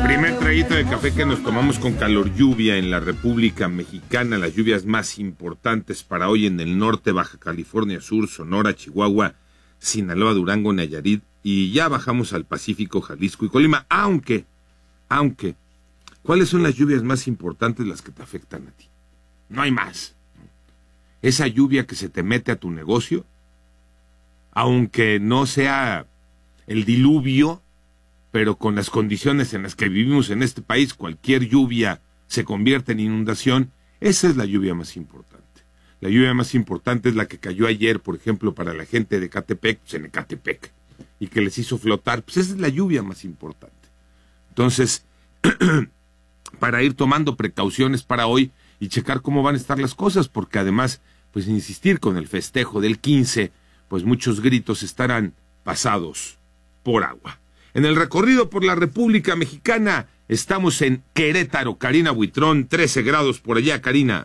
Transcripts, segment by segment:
Primer traguito de café que nos tomamos con calor. Lluvia en la República Mexicana, las lluvias más importantes para hoy en el norte, Baja California Sur, Sonora, Chihuahua, Sinaloa, Durango, Nayarit, y ya bajamos al Pacífico, Jalisco y Colima, aunque, ¿cuáles son las lluvias más importantes, las que te afectan a ti? No hay más. Esa lluvia que se te mete a tu negocio, aunque no sea el diluvio, pero con las condiciones en las que vivimos en este país, cualquier lluvia se convierte en inundación. Esa es la lluvia más importante. La lluvia más importante es la que cayó ayer, por ejemplo, para la gente de Ecatepec, pues en Ecatepec, y que les hizo flotar. Pues esa es la lluvia más importante. Entonces, para ir tomando precauciones para hoy y checar cómo van a estar las cosas, porque además, pues insistir con el festejo del 15, pues muchos gritos estarán pasados por agua. En el recorrido por la República Mexicana, estamos en Querétaro. Karina Buitrón, 13 grados por allá, Karina.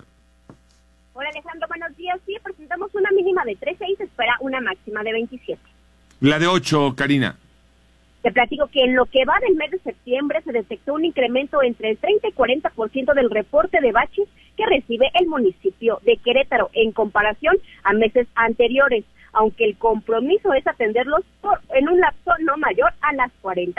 Hola Alejandro, buenos días. Sí, presentamos una mínima de 13 y se espera una máxima de 27. La de 8, Karina. Te platico que en lo que va del mes de septiembre se detectó un incremento entre el 30 y 40% del reporte de baches que recibe el municipio de Querétaro en comparación a meses anteriores, aunque el compromiso es atenderlos en un lapso no mayor a las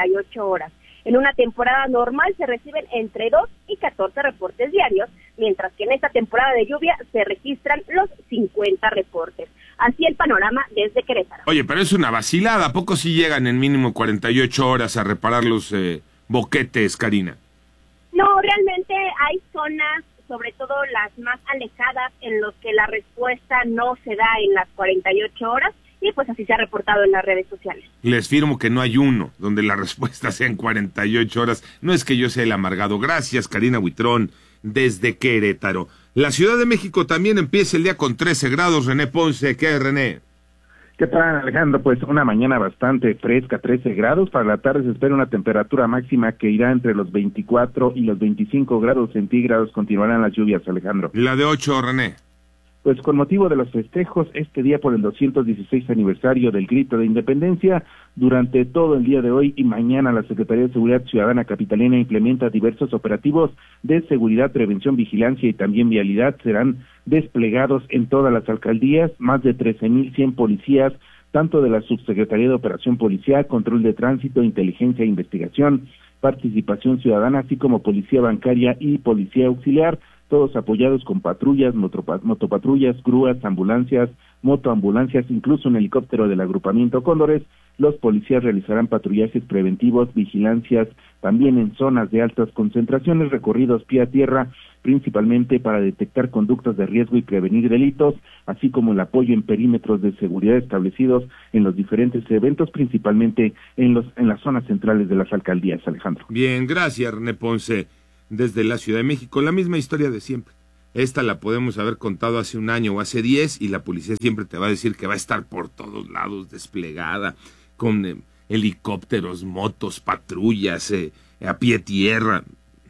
48 horas. En una temporada normal se reciben entre 2 y 14 reportes diarios, mientras que en esta temporada de lluvia se registran los 50 reportes. Así el panorama desde Querétaro. Oye, pero es una vacilada. ¿A poco sí llegan en mínimo 48 horas a reparar los boquetes, Karina? No, realmente hay zonas, sobre todo las más alejadas, en los que la respuesta no se da en las 48 horas, y pues así se ha reportado en las redes sociales. Les firmo que no hay uno donde la respuesta sea en 48 horas. No es que yo sea el amargado. Gracias, Karina Buitrón, desde Querétaro. La Ciudad de México también empieza el día con 13 grados. René Ponce, ¿qué hay, René? ¿Qué tal, Alejandro? Pues una mañana bastante fresca, 13 grados. Para la tarde se espera una temperatura máxima que irá entre los 24 y los 25 grados centígrados. Continuarán las lluvias, Alejandro. La de 8, René. Pues con motivo de los festejos, este día por el 216 aniversario del Grito de Independencia, durante todo el día de hoy y mañana la Secretaría de Seguridad Ciudadana Capitalina implementa diversos operativos de seguridad, prevención, vigilancia y también vialidad. Serán desplegados en todas las alcaldías, más de 13,100 policías, tanto de la Subsecretaría de Operación Policial, Control de Tránsito, Inteligencia e Investigación, Participación Ciudadana, así como Policía Bancaria y Policía Auxiliar, todos apoyados con patrullas, motopatrullas, grúas, ambulancias, motoambulancias, incluso un helicóptero del agrupamiento Cóndores. Los policías realizarán patrullajes preventivos, vigilancias, también en zonas de altas concentraciones, recorridos pie a tierra, principalmente para detectar conductas de riesgo y prevenir delitos, así como el apoyo en perímetros de seguridad establecidos en los diferentes eventos, principalmente en las zonas centrales de las alcaldías, Alejandro. Bien, gracias, René Ponce. Desde la Ciudad de México, la misma historia de siempre. Esta la podemos haber contado hace un año o hace 10 y la policía siempre te va a decir que va a estar por todos lados desplegada, con helicópteros, motos, patrullas, a pie tierra.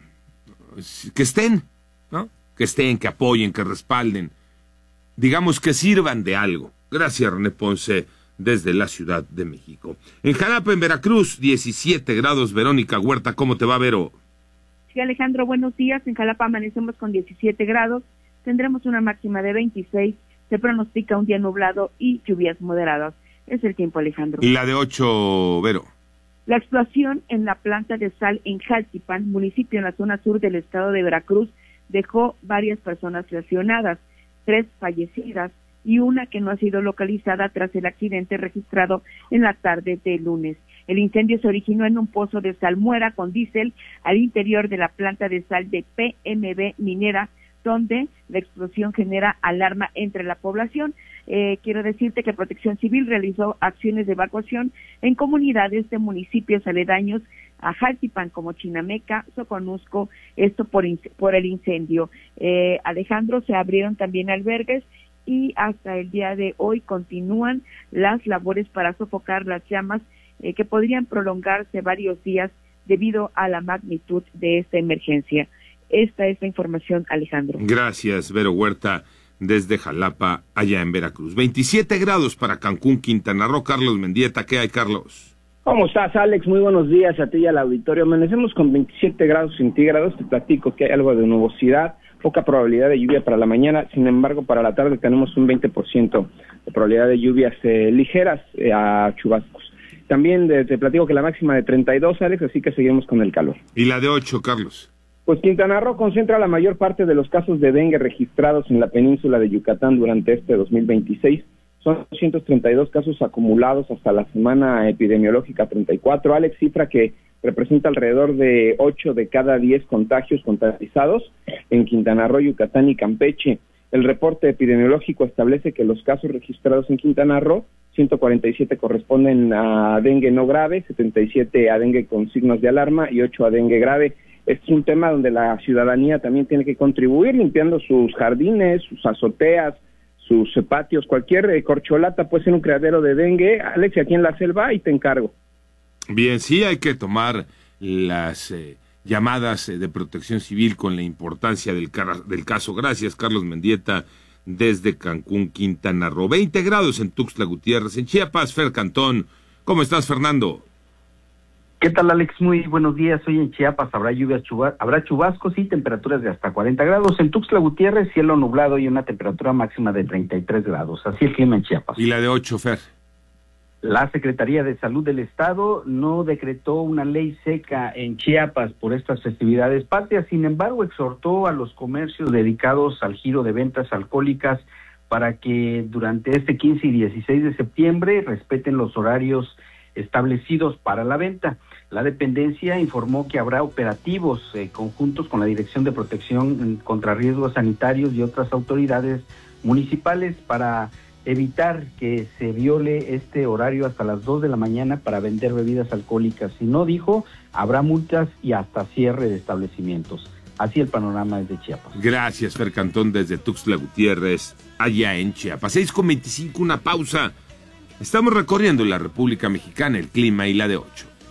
Que estén, ¿no? Que estén, que apoyen, que respalden. Digamos que sirvan de algo. Gracias, René Ponce, desde la Ciudad de México. En Jalapa, en Veracruz, 17 grados. Verónica Huerta, ¿cómo te va, Vero? Sí, Alejandro, buenos días. En Jalapa amanecemos con 17 grados, tendremos una máxima de 26, se pronostica un día nublado y lluvias moderadas. Es el tiempo, Alejandro. Y la de 8, Vero. La explosión en la planta de sal en Jaltipan, municipio en la zona sur del estado de Veracruz, dejó varias personas lesionadas, 3 fallecidas y una que no ha sido localizada tras el accidente registrado en la tarde de lunes. El incendio se originó en un pozo de salmuera con diésel al interior de la planta de sal de PMB Minera, donde la explosión genera alarma entre la población. Quiero decirte que Protección Civil realizó acciones de evacuación en comunidades de municipios aledaños a Jaltipan como Chinameca, Soconusco, esto por el incendio. Alejandro, se abrieron también albergues y hasta el día de hoy continúan las labores para sofocar las llamas que podrían prolongarse varios días debido a la magnitud de esta emergencia. Esta es la información, Alejandro. Gracias, Vero Huerta, desde Jalapa, allá en Veracruz. 27 grados para Cancún, Quintana Roo. Carlos Mendieta, ¿qué hay, Carlos? ¿Cómo estás, Alex? Muy buenos días a ti y al auditorio. Amanecemos con 27 grados centígrados. Te platico que hay algo de nubosidad, poca probabilidad de lluvia para la mañana. Sin embargo, para la tarde tenemos un 20% de probabilidad de lluvias ligeras a chubascos. También te platico que la máxima de 32, Alex, así que seguimos con el calor. ¿Y la de 8, Carlos? Pues Quintana Roo concentra la mayor parte de los casos de dengue registrados en la península de Yucatán durante este 2026. Son 232 casos acumulados hasta la semana epidemiológica 34, Alex, cifra que representa alrededor de 8 de cada 10 contagios contabilizados en Quintana Roo, Yucatán y Campeche. El reporte epidemiológico establece que los casos registrados en Quintana Roo, 147 corresponden a dengue no grave, 77 a dengue con signos de alarma y 8 a dengue grave. Este es un tema donde la ciudadanía también tiene que contribuir limpiando sus jardines, sus azoteas, sus patios, cualquier corcholata puede ser un criadero de dengue. Alex, aquí en la selva, y te encargo. Bien, sí hay que tomar las llamadas de protección civil con la importancia del caso. Gracias, Carlos Mendieta, desde Cancún, Quintana Roo. 20 grados en Tuxtla Gutiérrez, en Chiapas. Fer Cantón, ¿cómo estás, Fernando? ¿Qué tal, Alex? Muy buenos días. Hoy en Chiapas habrá lluvias, habrá chubascos y temperaturas de hasta 40 grados. En Tuxtla Gutiérrez, cielo nublado y una temperatura máxima de 33 grados. Así el clima en Chiapas. ¿Y la de 8, Fer? La Secretaría de Salud del Estado no decretó una ley seca en Chiapas por estas festividades patrias. Sin embargo, exhortó a los comercios dedicados al giro de ventas alcohólicas para que durante este 15 y 16 de septiembre respeten los horarios establecidos para la venta. La dependencia informó que habrá operativos conjuntos con la Dirección de Protección contra Riesgos Sanitarios y otras autoridades municipales para evitar que se viole este horario hasta las 2 de la mañana para vender bebidas alcohólicas. Si no, dijo, habrá multas y hasta cierre de establecimientos. Así el panorama desde Chiapas. Gracias, Fer Cantón, desde Tuxtla Gutiérrez, allá en Chiapas. 6:25, una pausa. Estamos recorriendo la República Mexicana, el clima y la de 8.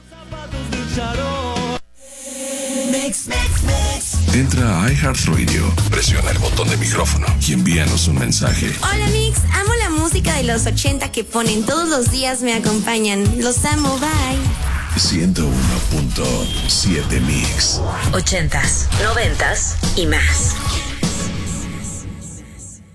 Entra a iHeartRadio, presiona el botón de micrófono y envíanos un mensaje. Hola, Mix, amo la música de los 80 que ponen todos los días, me acompañan. Los amo, bye. 101.7 Mix. 80s, 90s y más.